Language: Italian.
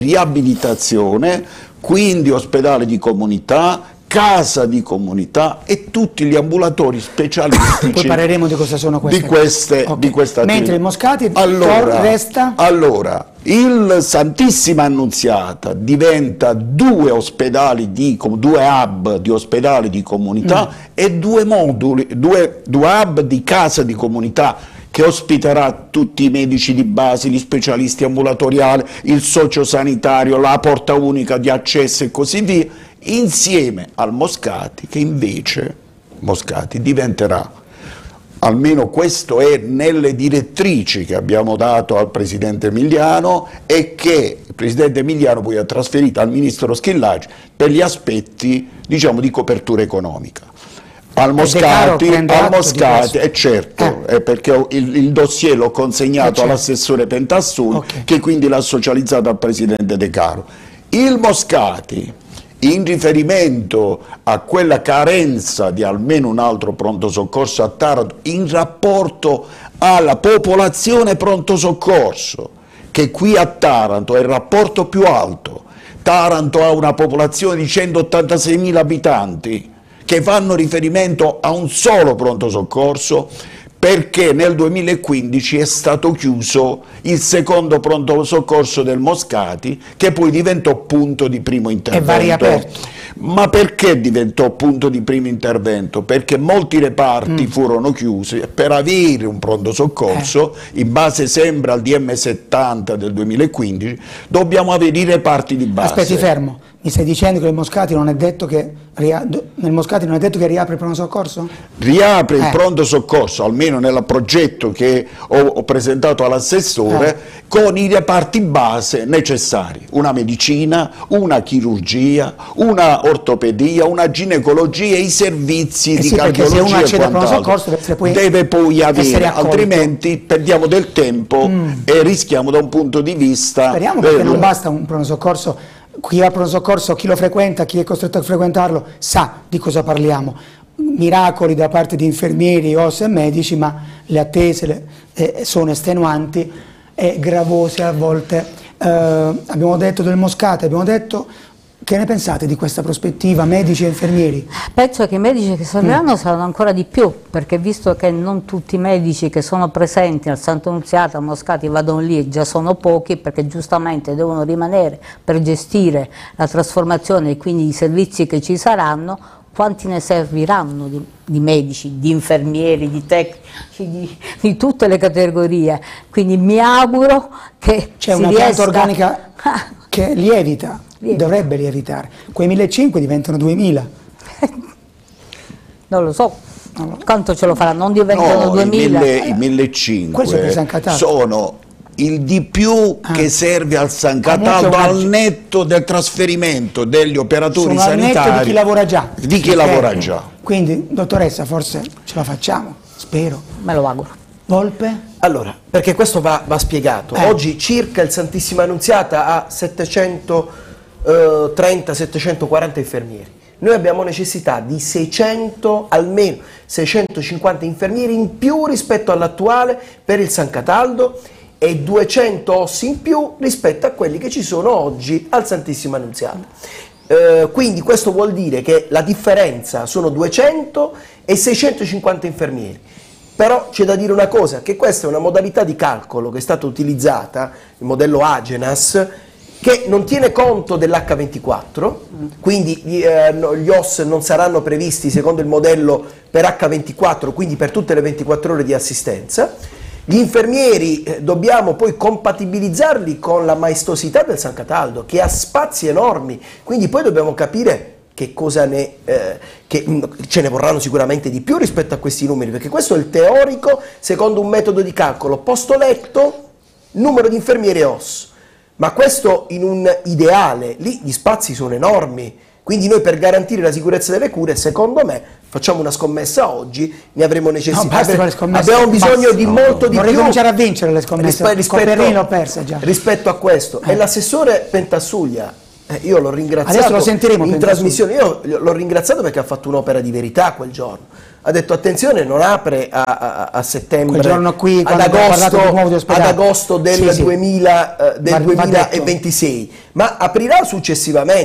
riabilitazione, quindi ospedale di comunità, casa di comunità e tutti gli ambulatori specialistici. Poi parleremo di cosa sono queste. Di questa Mentre il Moscati resta? Allora, il Santissima Annunziata diventa due hub di ospedali di comunità e due hub di casa di comunità, che ospiterà tutti i medici di base, gli specialisti ambulatoriali, il sociosanitario, la porta unica di accesso e così via, insieme al Moscati, che invece Moscati diventerà, almeno questo è nelle direttrici che abbiamo dato al Presidente Emiliano e che il Presidente Emiliano poi ha trasferito al Ministro Schillaci per gli aspetti, diciamo, di copertura economica. Al Moscati, certo, perché il dossier l'ho consegnato all'assessore Pentassun, che quindi l'ha socializzato al Presidente De Caro. Il Moscati, in riferimento a quella carenza di almeno un altro pronto soccorso a Taranto in rapporto alla popolazione pronto soccorso, che qui a Taranto è il rapporto più alto. Taranto ha una popolazione di 186.000 abitanti che fanno riferimento a un solo pronto soccorso, perché nel 2015 è stato chiuso il secondo pronto soccorso del Moscati, che poi diventò punto di primo intervento. E va riaperto. Ma perché diventò punto di primo intervento? Perché molti reparti furono chiusi e per avere un pronto soccorso, in base sempre al DM 70 del 2015, dobbiamo avere i reparti di base. Aspetti, fermo. Mi stai dicendo che nel Moscati non è detto che riapre il pronto soccorso? Riapre il pronto soccorso, almeno nel progetto che ho presentato all'assessore, con i reparti base necessari: una medicina, una chirurgia, una ortopedia, una ginecologia e i servizi di cardiologia e quant'altro. Deve poi avere, altrimenti perdiamo del tempo e rischiamo da un punto di vista... Speriamo, perché non basta un pronto soccorso. Chi va al pronto soccorso, chi lo frequenta, chi è costretto a frequentarlo, sa di cosa parliamo. Miracoli da parte di infermieri, OS e medici, ma le attese sono estenuanti e gravose a volte. Abbiamo detto del Moscati, abbiamo detto... Che ne pensate di questa prospettiva, medici e infermieri? Penso che i medici che serviranno saranno ancora di più, perché visto che non tutti i medici che sono presenti al Santa Annunziata, a Moscati, vanno lì e già sono pochi, perché giustamente devono rimanere per gestire la trasformazione e quindi i servizi che ci saranno, quanti ne serviranno di medici, di infermieri, di tecnici, di tutte le categorie? Quindi mi auguro che c'è una pianta organica che lievita. Dovrebbe lievitare. Quei 1.500 diventano 2.000. Non lo so. Quanto ce lo farà? Non diventano 2.000. I 1.500 sono il di più che serve al San Cataldo, al netto del trasferimento degli operatori sanitari. Al netto di chi lavora già. Di chi lavora già. Quindi, dottoressa, forse ce la facciamo, spero. Me lo auguro. Volpe? Allora, perché questo va spiegato. Oggi circa il Santissima Annunziata ha 730-740 infermieri. Noi abbiamo necessità di 600, almeno 650 infermieri in più rispetto all'attuale per il San Cataldo e 200 ossi in più rispetto a quelli che ci sono oggi al Santissima Annunziata. Quindi questo vuol dire che la differenza sono 200 e 650 infermieri. Però c'è da dire una cosa, che questa è una modalità di calcolo che è stata utilizzata, il modello Agenas, che non tiene conto dell'H24, quindi gli OS non saranno previsti secondo il modello per H24, quindi per tutte le 24 ore di assistenza. Gli infermieri dobbiamo poi compatibilizzarli con la maestosità del San Cataldo, che ha spazi enormi, quindi poi dobbiamo capire che cosa che ce ne vorranno sicuramente di più rispetto a questi numeri, perché questo è il teorico secondo un metodo di calcolo posto letto, numero di infermieri e OS. Ma questo in un ideale, lì gli spazi sono enormi, quindi noi per garantire la sicurezza delle cure, secondo me, facciamo una scommessa oggi, ne avremo necessità. No, abbiamo bisogno di molto di più. Vorrei cominciare a vincere le scommesse, l'ho persa già. Rispetto a questo. E l'assessore Pentasuglia Io l'ho ringraziato Adesso lo sentiremo, in penso trasmissione, io l'ho ringraziato perché ha fatto un'opera di verità quel giorno. Ha detto attenzione, non apre a settembre, Quel giorno qui, ad quando abbiamo parlato di nuovo di ospedale. agosto del, Sì, sì. 2000, del Va detto. 2026, ma aprirà successivamente.